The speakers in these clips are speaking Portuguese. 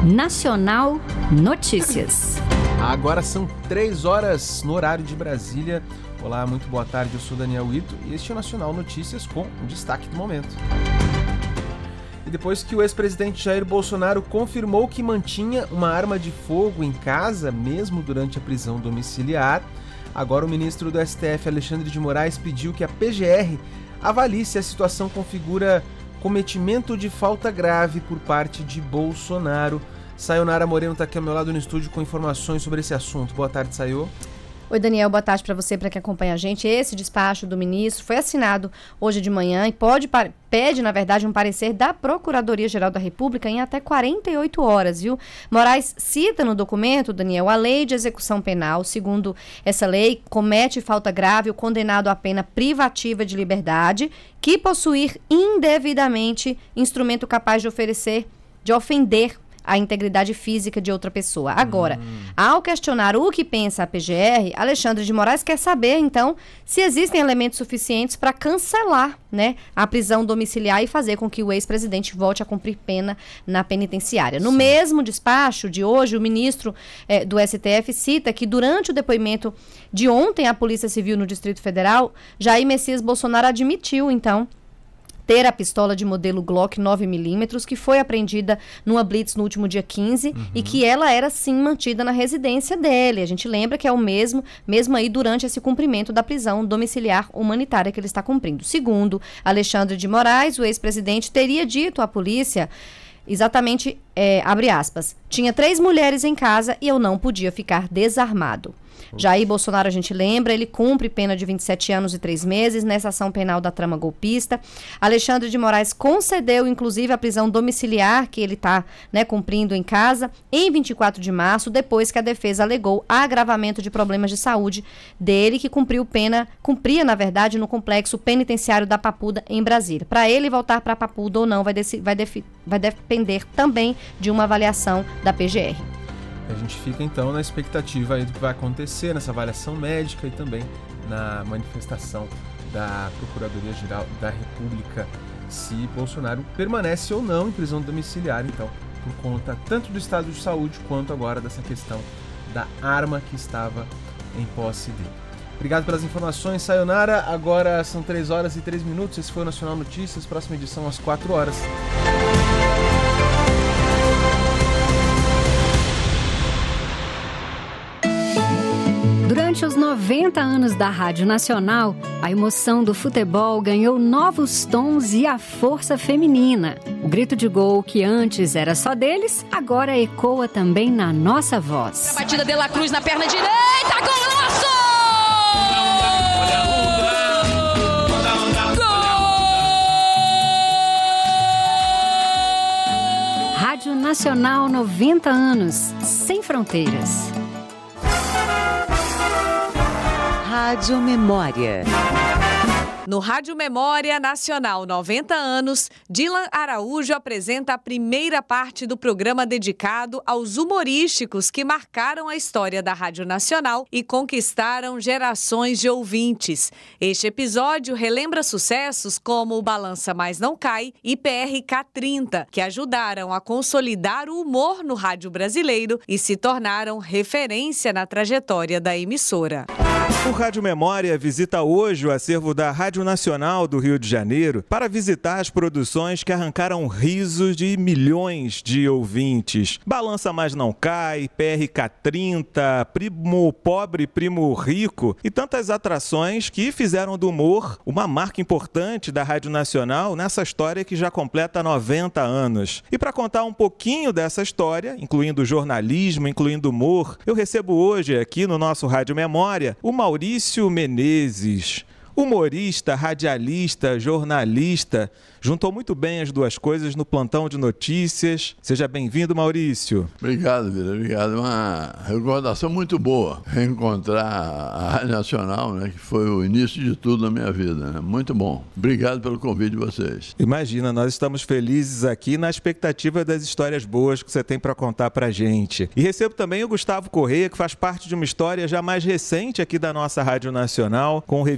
Nacional Notícias. Agora são 3 horas no horário de Brasília. Olá, muito boa tarde, eu sou Daniel Ito e este é o Nacional Notícias com o destaque do momento. E depois que o ex-presidente Jair Bolsonaro confirmou que mantinha uma arma de fogo em casa, mesmo durante a prisão domiciliar, agora o ministro do STF, Alexandre de Moraes, pediu que a PGR avalie se a situação configura cometimento de falta grave por parte de Bolsonaro. Sayonara Moreno está aqui ao meu lado no estúdio com informações sobre esse assunto. Boa tarde, Sayo. Oi, Daniel, boa tarde para você, para quem acompanha a gente. Esse despacho do ministro foi assinado hoje de manhã e pede, na verdade, um parecer da Procuradoria-Geral da República em até 48 horas, viu? Moraes cita no documento, Daniel, a lei de execução penal. Segundo essa lei, comete falta grave o condenado à pena privativa de liberdade que possuir indevidamente instrumento capaz de ofender a integridade física de outra pessoa. Agora, ao questionar o que pensa a PGR, Alexandre de Moraes quer saber, então, se existem elementos suficientes para cancelar, né, a prisão domiciliar e fazer com que o ex-presidente volte a cumprir pena na penitenciária. No mesmo despacho de hoje, o ministro do STF cita que durante o depoimento de ontem à Polícia Civil no Distrito Federal, Jair Messias Bolsonaro admitiu, então, ter a pistola de modelo Glock 9mm, que foi apreendida numa blitz no último dia 15, e que ela era, sim, mantida na residência dele. A gente lembra que é o mesmo aí durante esse cumprimento da prisão domiciliar humanitária que ele está cumprindo. Segundo Alexandre de Moraes, o ex-presidente teria dito à polícia exatamente, abre aspas, tinha 3 mulheres em casa e eu não podia ficar desarmado. Jair Bolsonaro, a gente lembra, ele cumpre pena de 27 anos e 3 meses nessa ação penal da trama golpista. Alexandre de Moraes concedeu, inclusive, a prisão domiciliar que ele está, né, cumprindo em casa em 24 de março, depois que a defesa alegou agravamento de problemas de saúde dele, que cumpria, na verdade, no complexo penitenciário da Papuda, em Brasília. Para ele voltar para a Papuda ou não vai depender também de uma avaliação da PGR. A gente fica, então, na expectativa aí do que vai acontecer nessa avaliação médica e também na manifestação da Procuradoria-Geral da República, se Bolsonaro permanece ou não em prisão domiciliar, então, por conta tanto do estado de saúde quanto agora dessa questão da arma que estava em posse dele. Obrigado pelas informações, Sayonara. Agora são 3 horas e 3 minutos. Esse foi o Nacional Notícias. Próxima edição às 4 horas. Durante os 90 anos da Rádio Nacional, a emoção do futebol ganhou novos tons e a força feminina. O grito de gol, que antes era só deles, agora ecoa também na nossa voz. A batida de La Cruz na perna direita, golaço! Rádio Nacional 90 anos, sem fronteiras. Rádio Memória. No Rádio Memória Nacional 90 anos, Dylan Araújo apresenta a primeira parte do programa dedicado aos humorísticos que marcaram a história da Rádio Nacional e conquistaram gerações de ouvintes. Este episódio relembra sucessos como o Balança Mas Não Cai e PRK 30, que ajudaram a consolidar o humor no rádio brasileiro e se tornaram referência na trajetória da emissora. O Rádio Memória visita hoje o acervo da Rádio Nacional do Rio de Janeiro para visitar as produções que arrancaram risos de milhões de ouvintes. Balança Mas Não Cai, PRK 30, Primo Pobre, Primo Rico e tantas atrações que fizeram do humor uma marca importante da Rádio Nacional nessa história que já completa 90 anos. E para contar um pouquinho dessa história, incluindo jornalismo, incluindo humor, eu recebo hoje aqui no nosso Rádio Memória o Maurício Menezes. Humorista, radialista, jornalista, juntou muito bem as duas coisas no plantão de notícias. Seja bem-vindo, Maurício. Obrigado, Vila, obrigado. Uma recordação muito boa. Reencontrar a Rádio Nacional, né, que foi o início de tudo na minha vida. Né? Muito bom. Obrigado pelo convite de vocês. Imagina, nós estamos felizes aqui na expectativa das histórias boas que você tem para contar pra gente. E recebo também o Gustavo Correia, que faz parte de uma história já mais recente aqui da nossa Rádio Nacional, com Revista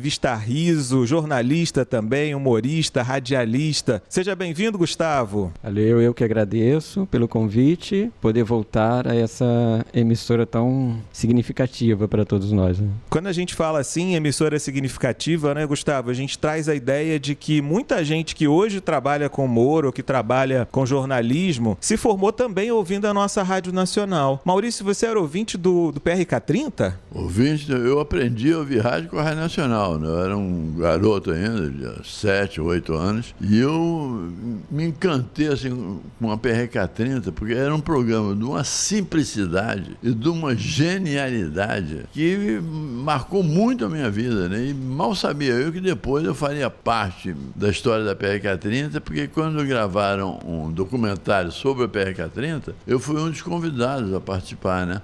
Riso, jornalista também, humorista, radialista. Seja bem-vindo, Gustavo. Valeu, eu que agradeço pelo convite, poder voltar a essa emissora tão significativa para todos nós. Né? Quando a gente fala assim, emissora significativa, né, Gustavo, a gente traz a ideia de que muita gente que hoje trabalha com humor ou que trabalha com jornalismo se formou também ouvindo a nossa Rádio Nacional. Maurício, você era ouvinte do PRK-30? Ouvinte, eu aprendi a ouvir rádio com a Rádio Nacional, né? Eu era um garoto ainda, de 7, 8 anos, e eu me encantei assim, com a PRK-30, porque era um programa de uma simplicidade e de uma genialidade que marcou muito a minha vida, né? E mal sabia eu que depois eu faria parte da história da PRK-30, porque quando gravaram um documentário sobre a PRK-30, eu fui um dos convidados a participar, né?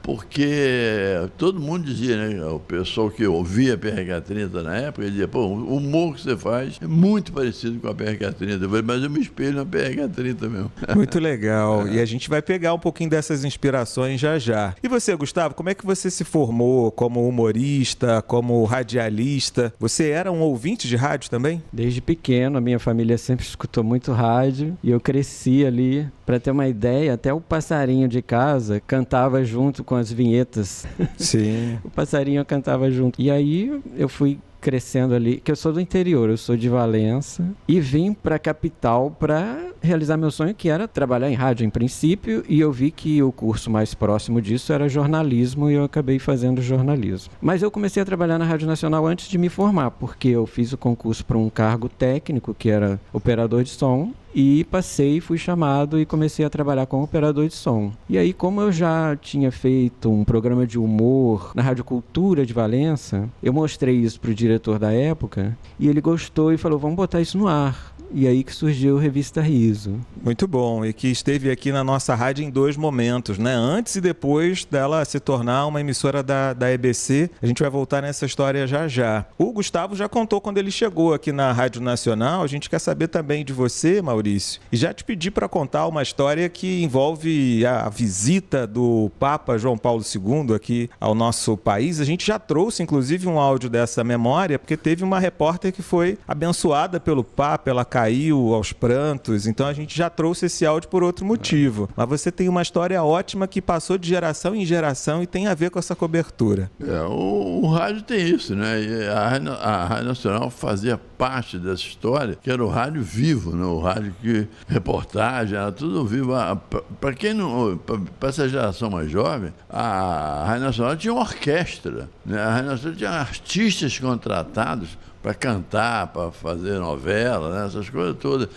Porque todo mundo dizia, né? O pessoal que ouvia a PRK-30 na época, dizia, pô, o humor que você faz é muito parecido com a PRK-30. Eu falei, mas eu me espelho na PRK-30 mesmo. Muito legal. E a gente vai pegar um pouquinho dessas inspirações já já. E você, Gustavo, como é que você se formou como humorista, como radialista? Você era um ouvinte de rádio também? Desde pequeno, a minha família sempre escutou muito rádio e eu cresci ali. Para ter uma ideia, até o passarinho de casa cantava junto com as vinhetas. Sim. O passarinho cantava junto. E aí eu fui crescendo ali, que eu sou do interior, eu sou de Valença, e vim para a capital para realizar meu sonho, que era trabalhar em rádio em princípio, e eu vi que o curso mais próximo disso era jornalismo, e eu acabei fazendo jornalismo. Mas eu comecei a trabalhar na Rádio Nacional antes de me formar, porque eu fiz o concurso para um cargo técnico, que era operador de som, e passei, fui chamado e comecei a trabalhar como operador de som. E aí, como eu já tinha feito um programa de humor na Rádio Cultura de Valença, eu mostrei isso para o diretor da época e ele gostou e falou, vamos botar isso no ar. E aí que surgiu a Revista Riso. Muito bom, e que esteve aqui na nossa rádio em 2 momentos, né? Antes e depois dela se tornar uma emissora da EBC. A gente vai voltar nessa história já já. O Gustavo já contou quando ele chegou aqui na Rádio Nacional. A gente quer saber também de você, Maurício. E já te pedi para contar uma história que envolve a visita do Papa João Paulo II aqui ao nosso país. A gente já trouxe, inclusive, um áudio dessa memória, porque teve uma repórter que foi abençoada pelo Papa, ela caiu aos prantos, então a gente já trouxe esse áudio por outro motivo. Mas você tem uma história ótima que passou de geração em geração e tem a ver com essa cobertura. O rádio tem isso, né? E a Rádio Nacional fazia parte dessa história, que era o rádio vivo, né? O rádio que reportagem, era tudo vivo. Para quem não, para essa geração mais jovem, a Rádio Nacional tinha uma orquestra, né? A Rádio Nacional tinha artistas contratados para cantar, para fazer novela, né? Essas coisas todas.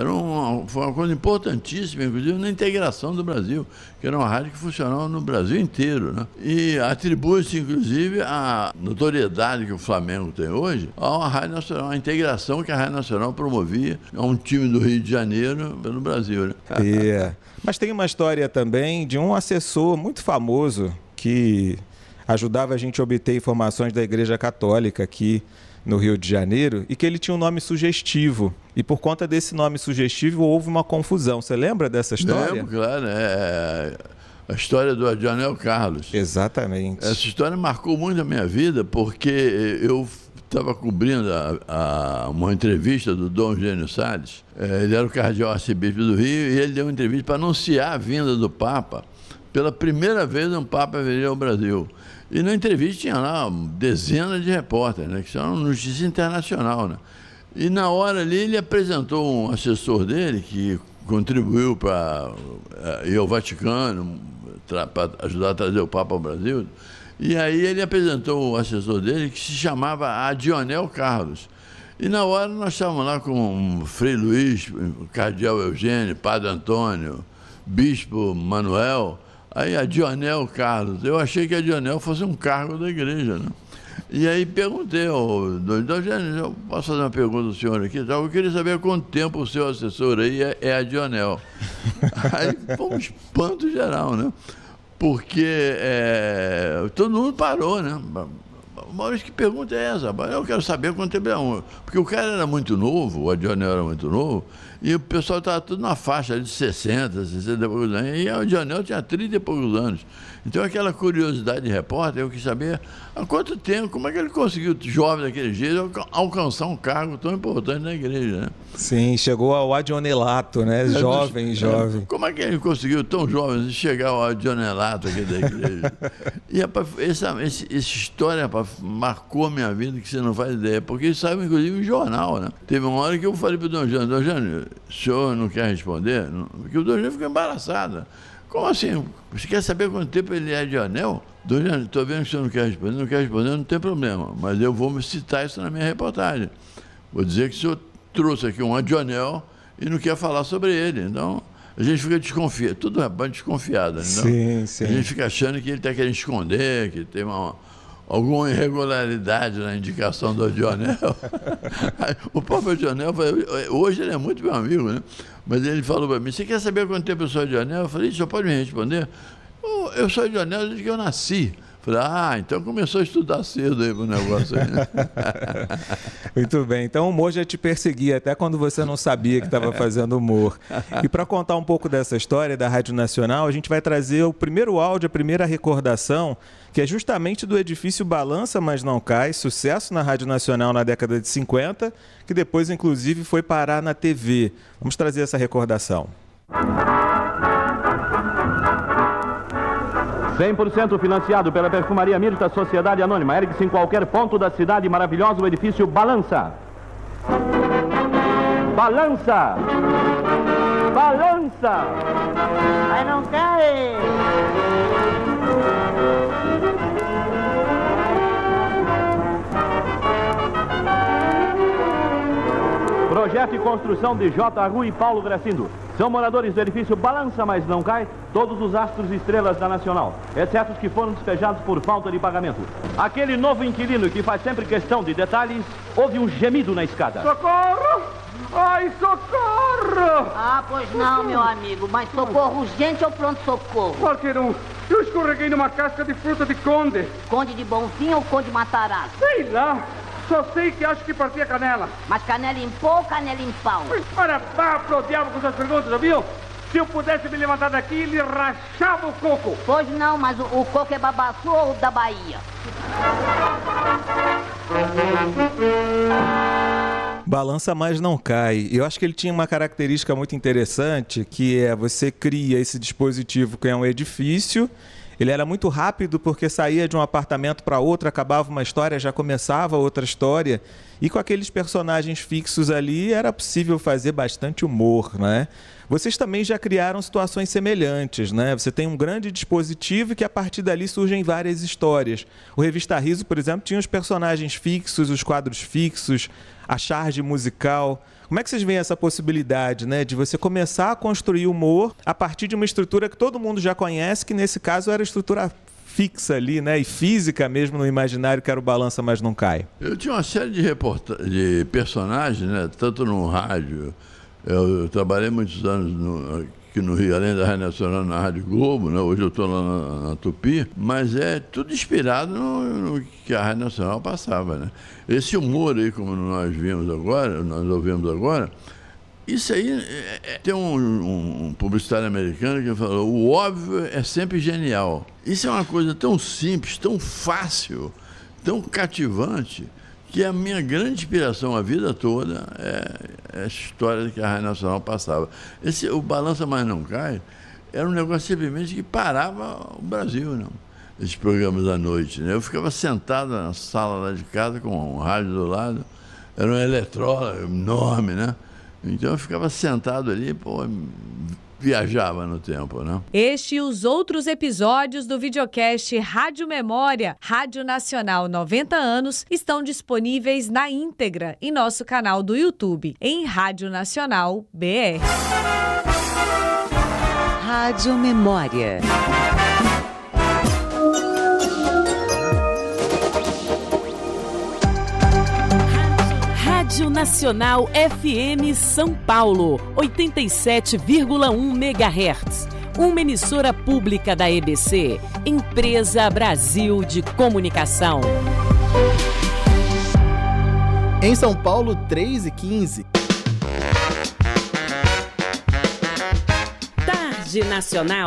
Foi uma coisa importantíssima, inclusive, na integração do Brasil, que era uma rádio que funcionava no Brasil inteiro, né? E atribui-se, inclusive, a notoriedade que o Flamengo tem hoje à Rádio Nacional, a integração que a Rádio Nacional promovia a um time do Rio de Janeiro pelo Brasil, né? Mas tem uma história também de um assessor muito famoso que ajudava a gente a obter informações da Igreja Católica aqui no Rio de Janeiro, e que ele tinha um nome sugestivo. E por conta desse nome sugestivo houve uma confusão. Você lembra dessa história? Lembro, claro. A história do Adionel Carlos. Exatamente. Essa história marcou muito a minha vida, porque eu estava cobrindo uma entrevista do Dom Eugênio Salles. Ele era o cardeal arcebispo do Rio, e ele deu uma entrevista para anunciar a vinda do Papa. Pela primeira vez um Papa viria ao Brasil. E na entrevista tinha lá dezenas de repórteres, né, que são notícia internacional, né? E na hora ali ele apresentou um assessor dele que contribuiu para ir ao Vaticano, para ajudar a trazer o Papa ao Brasil. E aí ele apresentou o assessor dele que se chamava Adionel Carlos. E na hora nós estávamos lá com o Frei Luís, o cardeal Eugênio, Padre Antônio, Bispo Manuel. Aí Adionel Carlos, eu achei que Adionel fosse um cargo da igreja, né? E aí perguntei ao Dom Eugênio, eu posso fazer uma pergunta ao senhor aqui? Eu queria saber há quanto tempo o seu assessor aí é Adionel. Aí foi um espanto geral, né? Porque todo mundo parou, né? Maurício, que pergunta é essa? Eu quero saber quanto tempo é. Porque o cara era muito novo, o Adionel era muito novo, E o pessoal estava tudo na faixa de 60, 60 e poucos anos. E o Dionel tinha 30 e poucos anos. Então, aquela curiosidade de repórter, eu quis saber há quanto tempo, como é que ele conseguiu, jovem daquele jeito, alcançar um cargo tão importante na igreja, né? Sim, chegou ao adionelato, né? Jovem. Como é que ele conseguiu, tão jovem, chegar ao adionelato aqui da igreja? E, rapaz, essa história, rapaz, marcou a minha vida, que você não faz ideia, porque isso saiu, inclusive, em jornal, né? Teve uma hora que eu falei para o Dom Jânio, o senhor não quer responder? Porque o Dom Jânio ficou embaraçado. Como assim? Você quer saber quanto tempo ele é de anel? Dom Jânio, estou vendo que o senhor não quer responder, não tem problema, mas eu vou citar isso na minha reportagem. Vou dizer que o senhor trouxe aqui um adionel e não quer falar sobre ele. Então, a gente fica desconfiado, tudo é bem desconfiado. Né? Sim. A gente fica achando que ele está querendo esconder, que tem alguma irregularidade na indicação do adionel. O próprio adionel, hoje ele é muito meu amigo, né? Mas ele falou para mim, você quer saber quanto tempo eu sou adionel? Eu falei, o senhor pode me responder? Eu sou adionel desde que eu nasci. Falei, então começou a estudar cedo aí pro negócio aí, né? Muito bem, então o humor já te perseguia até quando você não sabia que estava fazendo humor. E para contar um pouco dessa história da Rádio Nacional, a gente vai trazer o primeiro áudio, a primeira recordação, que é justamente do edifício Balança Mas Não Cai, sucesso na Rádio Nacional na década de 50, que depois inclusive foi parar na TV. Vamos trazer essa recordação. 100% financiado pela Perfumaria Mirta Sociedade Anônima. Ergue-se em qualquer ponto da cidade maravilhosa o edifício Balança. Balança! Balança! Mas não cai! Projeto e construção de J. Rui e Paulo Gracindo. São moradores do edifício Balança Mas Não Cai todos os astros e estrelas da Nacional, exceto os que foram despejados por falta de pagamento. Aquele novo inquilino que faz sempre questão de detalhes, houve um gemido na escada. Socorro! Ai, socorro! Ah, pois não, meu amigo, mas socorro urgente ou pronto-socorro? Qualquer um. Eu escorreguei numa casca de fruta de conde. Conde de Bonfim ou conde Matarazzo? Sei lá. Só sei que acho que parti a canela. Mas canela em pó ou canela em pau? Para pro diabo com essas perguntas, viu? Se eu pudesse me levantar daqui, ele rachava o coco. Pois não, mas o coco é babaçu ou da Bahia? Balança Mas Não Cai. Eu acho que ele tinha uma característica muito interessante, que é você cria esse dispositivo que é um edifício. Ele era muito rápido porque saía de um apartamento para outro, acabava uma história, já começava outra história. E com aqueles personagens fixos ali era possível fazer bastante humor, né? Vocês também já criaram situações semelhantes, né? Você tem um grande dispositivo e que a partir dali surgem várias histórias. O Revista Riso, por exemplo, tinha os personagens fixos, os quadros fixos, a charge musical. Como é que vocês veem essa possibilidade, né, de você começar a construir humor a partir de uma estrutura que todo mundo já conhece, que nesse caso era a estrutura fixa ali, né, e física mesmo no imaginário, que era o Balança Mas Não Cai? Eu tinha uma série de personagens, né, tanto no rádio. Eu trabalhei muitos anos aqui no Rio, além da Rádio Nacional, na Rádio Globo, né? Hoje eu estou lá na Tupi, mas é tudo inspirado no que a Rádio Nacional passava, né? Esse humor aí, como nós ouvimos agora, isso aí, tem um publicitário americano que falou, o óbvio é sempre genial. Isso é uma coisa tão simples, tão fácil, tão cativante, que a minha grande inspiração a vida toda é essa história que a Rádio Nacional passava. O Balança Mas Não Cai era um negócio simplesmente que parava o Brasil, não? Esses programas da noite, né? Eu ficava sentado na sala lá de casa com um rádio do lado, era um eletrônico enorme, né? Então eu ficava sentado ali, viajava no tempo, né? Este e os outros episódios do videocast Rádio Memória, Rádio Nacional 90 anos, estão disponíveis na íntegra em nosso canal do YouTube, em Rádio Nacional BR. Rádio Memória. Rádio Nacional FM São Paulo, 87,1 MHz. Uma emissora pública da EBC, Empresa Brasil de Comunicação. Em São Paulo, 3h15. Tarde Nacional.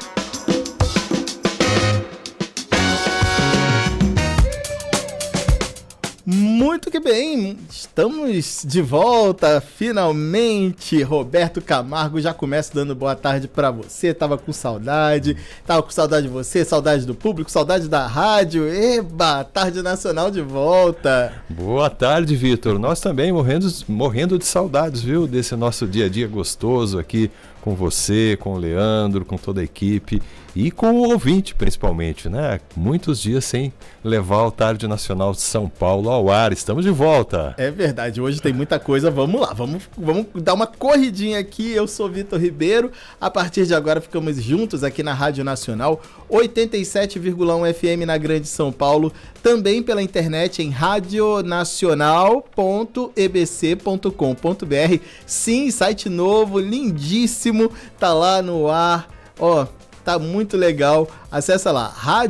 Muito que bem, estamos de volta, finalmente. Roberto Camargo já começa dando boa tarde pra você. Tava com saudade de você, saudade do público, saudade da rádio. Eba, Tarde Nacional de volta. Boa tarde, Vitor. Nós também morrendo de saudades, viu, desse nosso dia a dia gostoso aqui com você, com o Leandro, com toda a equipe e com o ouvinte principalmente, né? Muitos dias sem levar o Tarde Nacional de São Paulo ao ar. Estamos de volta. É verdade, hoje tem muita coisa. Vamos lá, vamos dar uma corridinha aqui. Eu sou Vitor Ribeiro. A partir de agora ficamos juntos aqui na Rádio Nacional 87,1 FM na Grande São Paulo, também pela internet em radionacional.ebc.com.br. Sim, site novo, lindíssimo, tá lá no ar. Ó, tá muito legal. Acessa lá,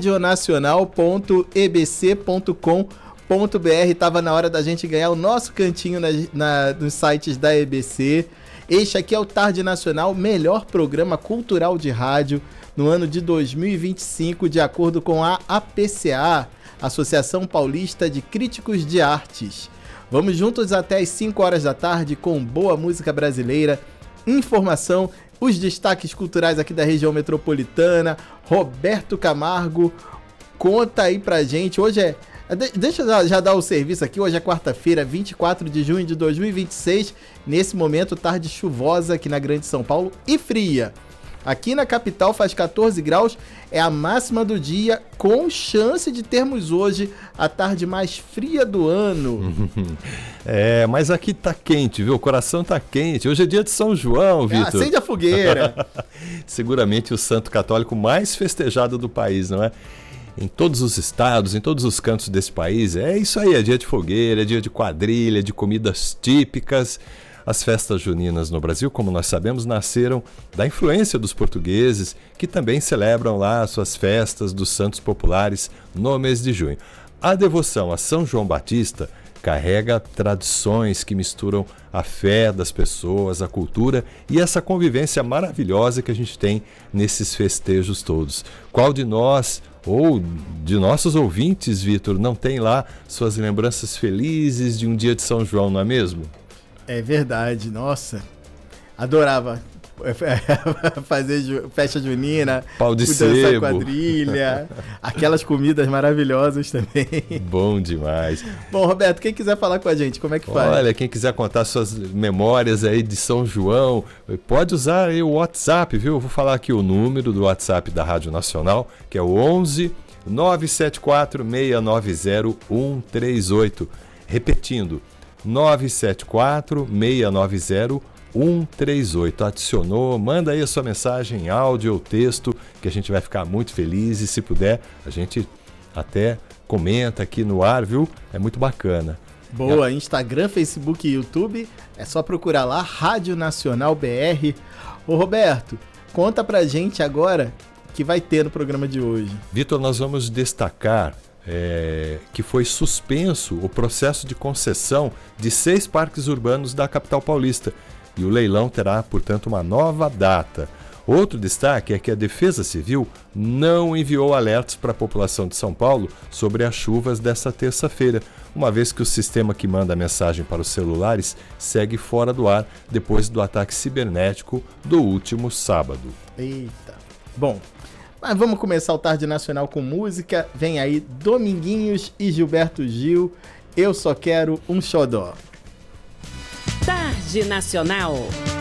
radionacional.ebc.com.br. Tava na hora da gente ganhar o nosso cantinho nos sites da EBC. Este aqui é o Tarde Nacional, melhor programa cultural de rádio no ano de 2025, de acordo com a APCA, Associação Paulista de Críticos de Artes. Vamos juntos até as 5 horas da tarde com boa música brasileira, informação, os destaques culturais aqui da região metropolitana. Roberto Camargo conta aí pra gente. Hoje é... Deixa eu já dar o serviço aqui. Hoje é quarta-feira, 24 de junho de 2026. Nesse momento, tarde chuvosa aqui na Grande São Paulo e fria. Aqui na capital faz 14 graus, é a máxima do dia, com chance de termos hoje a tarde mais fria do ano. Mas aqui tá quente, viu? O coração tá quente. Hoje é dia de São João, Vitor. Acende a fogueira. Seguramente o santo católico mais festejado do país, não é? Em todos os estados, em todos os cantos desse país. É isso aí, é dia de fogueira, é dia de quadrilha, de comidas típicas. As festas juninas no Brasil, como nós sabemos, nasceram da influência dos portugueses, que também celebram lá as suas festas dos santos populares no mês de junho. A devoção a São João Batista carrega tradições que misturam a fé das pessoas, a cultura e essa convivência maravilhosa que a gente tem nesses festejos todos. Qual de nós ou de nossos ouvintes, Vitor, não tem lá suas lembranças felizes de um dia de São João, não é mesmo? É verdade, nossa, adorava fazer festa junina, pau de dançar sebo, quadrilha, aquelas comidas maravilhosas também. Bom demais. Bom, Roberto, quem quiser falar com a gente, como é que faz? Olha, quem quiser contar suas memórias aí de São João, pode usar aí o WhatsApp, viu? Eu vou falar aqui o número do WhatsApp da Rádio Nacional, que é o 11 974 690 138. Repetindo, 974-690-138. Adicionou, manda aí a sua mensagem em áudio ou texto, que a gente vai ficar muito feliz e se puder, a gente até comenta aqui no ar, viu? É muito bacana. Boa, Instagram, Facebook e YouTube, é só procurar lá, Rádio Nacional BR. Ô Roberto, conta pra gente agora o que vai ter no programa de hoje. Vitor, nós vamos destacar que foi suspenso o processo de concessão de 6 parques urbanos da capital paulista e o leilão terá, portanto, uma nova data. Outro destaque é que a Defesa Civil não enviou alertas para a população de São Paulo sobre as chuvas desta terça-feira, uma vez que o sistema que manda a mensagem para os celulares segue fora do ar depois do ataque cibernético do último sábado. Eita, bom... Mas vamos começar o Tarde Nacional com música. Vem aí Dominguinhos e Gilberto Gil. Eu só quero um xodó. Tarde Nacional.